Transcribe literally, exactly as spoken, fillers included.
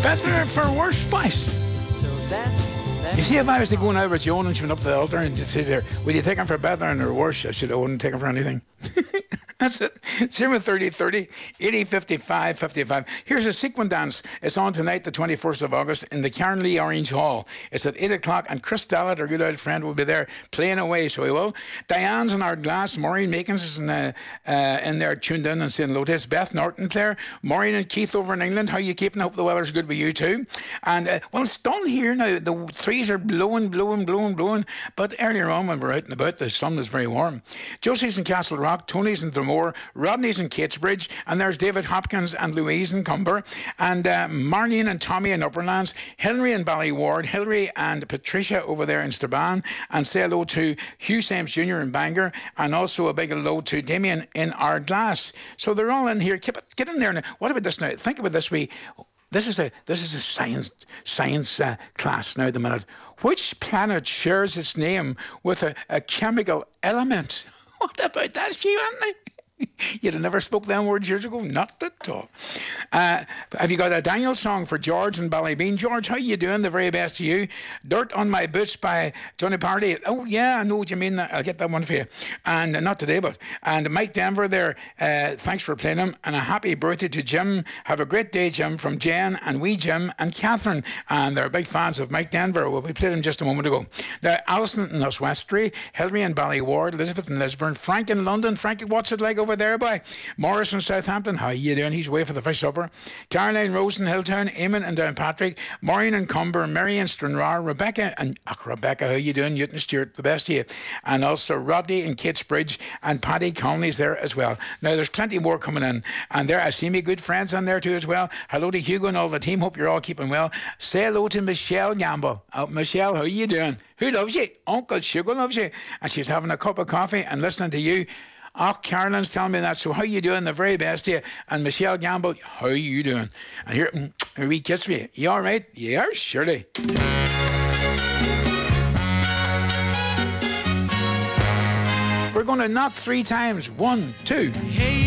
Better for worse, place. You see, if I was to go now with Joan and she went up to the altar and just says there, will you take him for better or worse? I should I wouldn't take him for anything. That's it. zero thirty thirty, eighty fifty-five fifty-five. Here's a sequin dance. It's on tonight, the twenty-first of August, in the Carnley Orange Hall. It's at eight o'clock, and Chris Dallett, our good old friend, will be there playing away, so he will. Diane's in our glass. Maureen Makins is in, uh, uh, in there tuned in and saying Lotus. Beth Norton there. Maureen and Keith over in England. How you keeping? Hope the weather's good with you too. And, uh, well, it's done here now. The trees are blowing, blowing, blowing, blowing. But earlier on, when we were out and about, the sun was very warm. Josie's in Castle Rock. Tony's in Dromore. Rodney's in Catesbridge, and there's David Hopkins and Louise in Cumber, and uh, Marlene and Tommy in Upperlands, Hilary in Ballyward, Hilary and Patricia over there in Strabane, and say hello to Hugh Sames Junior in Bangor, and also a big hello to Damien in Ardglass. So they're all in here. Keep it, get in there now. What about this now? Think about this way. This is a this is a science science uh, class now. The minute, which planet shares its name with a, a chemical element? What about that, Hugh, Anthony? You'd have never spoke them words years ago? Not at all. Uh, have you got a Daniel song for George and Ballybean? George, how you doing? The very best to you. Dirt on My Boots by Johnny Party. Oh, yeah, I know what you mean. I'll get that one for you. And uh, not today, but. And Mike Denver there, uh, thanks for playing him. And a happy birthday to Jim. Have a great day, Jim, from Jen and wee Jim and Catherine. And they're big fans of Mike Denver. Well, we played him just a moment ago. Now, Alison in Oswestry, Hilary in Ballyward, Elizabeth in Lisburn, Frank in London. Frank, what's it like over there, boy? Morris in Southampton, how you doing? He's away for the fish supper. Caroline Rose in Hilltown, Eamon and Downpatrick, Maureen in Cumber, Mary in Stranraer, Rebecca and oh, Rebecca, how you doing? Newton Stewart, the best of you. And also Rodney in Catesbridge, and Paddy Conley's there as well. Now there's plenty more coming in, and there I see me good friends on there too as well. Hello to Hugo and all the team. Hope you're all keeping well. Say hello to Michelle Gamble. Oh, Michelle, how you doing? Who loves you? Uncle Sugar loves you, and she's having a cup of coffee and listening to you. Oh, Carolyn's telling me that. So how you doing? The very best to you. And Michelle Gamble, how you doing? And here, a wee kiss for you. You all right? Yeah, surely. We're going to knock three times. One, two. Hey.